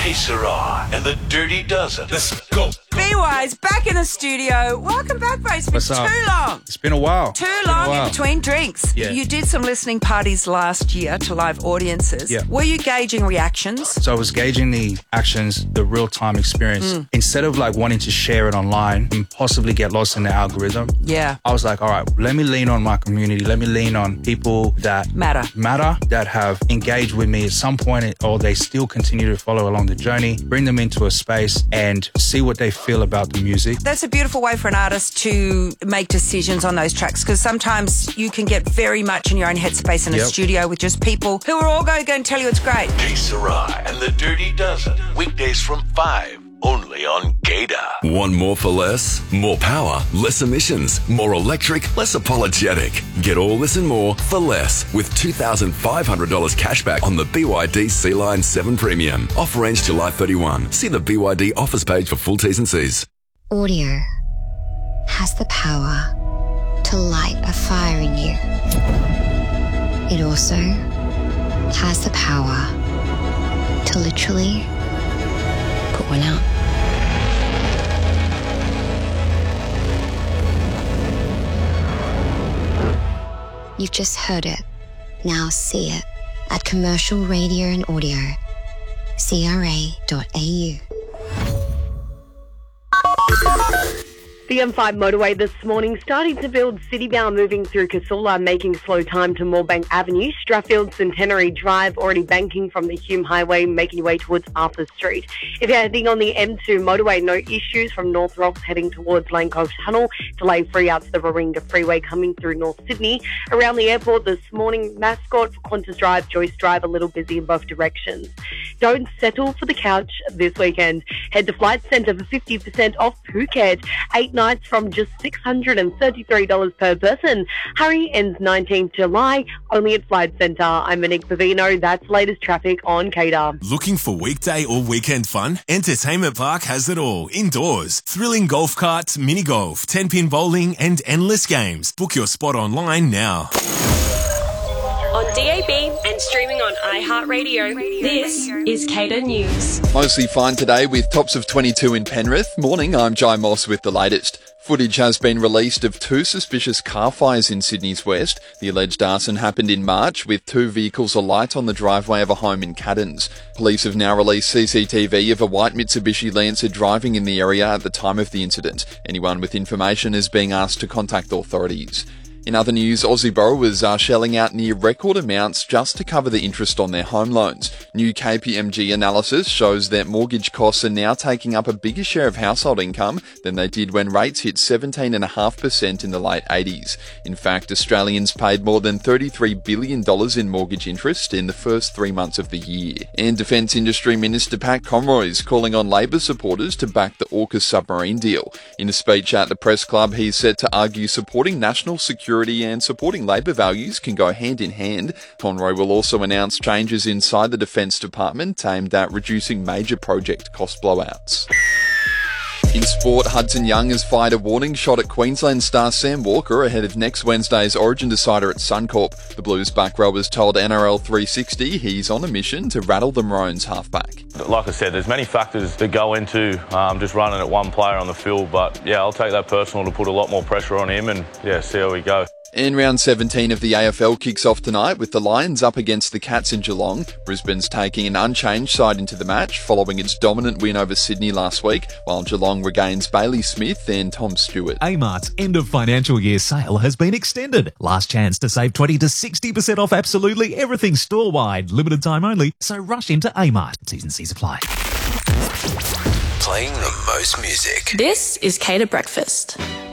Hey, Sarah, and the Dirty Dozen. Let's go. BY's back in the studio. Welcome back, mate. It's been too long. It's been a while. Too long in between drinks. Yeah. You did some listening parties last year to live audiences. Yeah. Were you gauging reactions? So I was gauging the actions, the real-time experience. Instead of like wanting to share it online and possibly get lost in the algorithm, I was like, all right, let me lean on my community. Let me lean on people that matter, that have engaged with me at some point, or they still continue to follow along the journey, bring them into a space and see what they feel about the music. That's a beautiful way for an artist to make decisions on those tracks, because sometimes you can get very much in your own headspace in a studio with just people who are all going to tell you it's great. Hey, Sarah, and the Dirty Dozen. Weekdays from 5. Only on Gator. Want more for less? More power, less emissions, more electric, less apologetic. Get all this and more for less with $2,500 cash back on the BYD C-Line 7 Premium. Offer ends July 31. See the BYD offers page for full T's and C's. Audio has the power to light a fire in you. It also has the power to literally put one out. You've just heard it. Now see it at Commercial Radio and Audio, CRA.au. The M5 motorway this morning starting to build city-bound moving through Casula, making slow time to Moorebank Avenue. Strathfield Centenary Drive already banking from the Hume Highway, making your way towards Arthur Street. If you're heading on the M2 motorway, no issues from North Rocks heading towards Lane Cove Tunnel. Delay free out to the Warringah Freeway coming through North Sydney. Around the airport this morning, Mascot for Qantas Drive, Joyce Drive, a little busy in both directions. Don't settle for the couch this weekend. Head to Flight Centre for 50% off Phuket. 8 nights from just $633 per person. Hurry, ends 19th July, only at Flight Centre. I'm Monique Bavino. That's latest traffic on Cater. Looking for weekday or weekend fun? Entertainment Park has it all. Indoors. Thrilling golf carts, mini golf, 10-pin bowling and endless games. Book your spot online now. On DAB and streaming on iHeartRadio, this is Cater News. Mostly fine today with tops of 22 in Penrith. Morning, I'm Jai Moss with the latest. Footage has been released of 2 suspicious car fires in Sydney's west. The alleged arson happened in March with 2 vehicles alight on the driveway of a home in Caddens. Police have now released CCTV of a white Mitsubishi Lancer driving in the area at the time of the incident. Anyone with information is being asked to contact authorities. In other news, Aussie borrowers are shelling out near record amounts just to cover the interest on their home loans. New KPMG analysis shows that mortgage costs are now taking up a bigger share of household income than they did when rates hit 17.5% in the late 80s. In fact, Australians paid more than $33 billion in mortgage interest in the first 3 months of the year. And Defence Industry Minister Pat Conroy is calling on Labor supporters to back the AUKUS submarine deal. In a speech at the Press Club, he's set to argue supporting national security and supporting Labor values can go hand in hand. Conroy will also announce changes inside the Defence Department aimed at reducing major project cost blowouts. In sport, Hudson Young has fired a warning shot at Queensland star Sam Walker ahead of next Wednesday's Origin decider at Suncorp. The Blues back rowers told NRL 360 he's on a mission to rattle the Maroons halfback. Like I said, there's many factors that go into just running at one player on the field, but yeah, I'll take that personal to put a lot more pressure on him and see how we go. And round 17 of the AFL kicks off tonight with the Lions up against the Cats in Geelong. Brisbane's taking an unchanged side into the match following its dominant win over Sydney last week, while Geelong regains Bailey Smith and Tom Stewart. Amart's end of financial year sale has been extended. Last chance to save 20 to 60% off absolutely everything store-wide. Limited time only, so rush into Amart. T's and C's apply. Playing the most music. This is Cater Breakfast.